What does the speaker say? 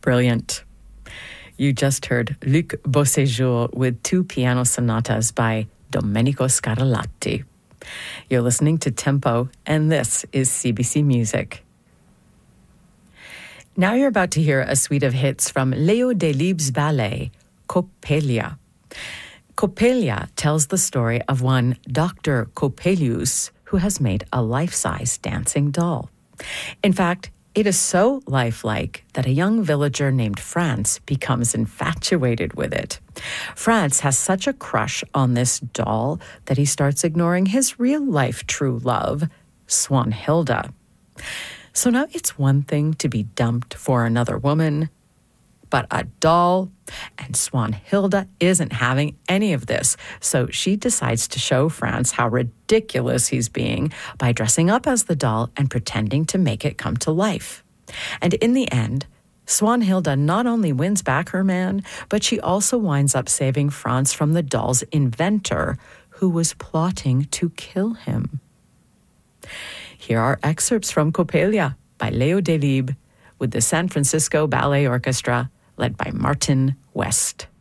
Brilliant. You just heard Luc Beauséjour with two piano sonatas by Domenico Scarlatti. You're listening to Tempo, and this is CBC Music. Now you're about to hear a suite of hits from Leo Delibes' ballet, Coppelia. Coppelia tells the story of one Dr. Coppelius, who has made a life-size dancing doll. In fact, it is so lifelike that a young villager named Franz becomes infatuated with it. Franz has such a crush on this doll that he starts ignoring his real-life true love, Swanhilda. So now it's one thing to be dumped for another woman, but a doll, and Swanhilda isn't having any of this. So she decides to show Franz how ridiculous he's being by dressing up as the doll and pretending to make it come to life. And in the end, Swanhilda not only wins back her man, but she also winds up saving Franz from the doll's inventor, who was plotting to kill him. Here are excerpts from Coppelia by Leo Delibes with the San Francisco Ballet Orchestra, led by Martin West.